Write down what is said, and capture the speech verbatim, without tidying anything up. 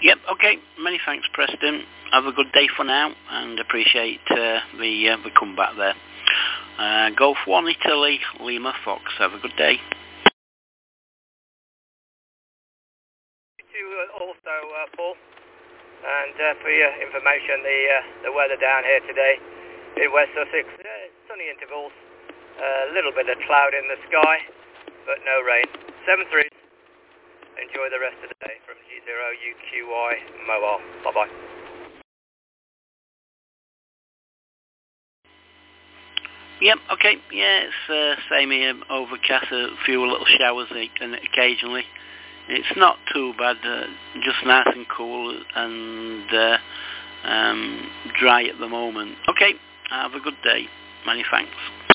Yep, okay. Many thanks, Preston. Have a good day for now, and appreciate uh, the uh, the comeback there. Uh, Golf one Italy, Lima Fox. Have a good day. To uh, also, uh, Paul, and uh, for your information, the uh, the weather down here today in West Sussex, uh, sunny intervals, a uh, little bit of cloud in the sky, but no rain. seven three. Enjoy the rest of the day from G zero U Q Y Mobile. Bye-bye. Yep, okay. Yeah, it's uh, same here, overcast, a few little showers occasionally. It's not too bad, uh, just nice and cool and uh, um, dry at the moment. Okay, have a good day. Many thanks.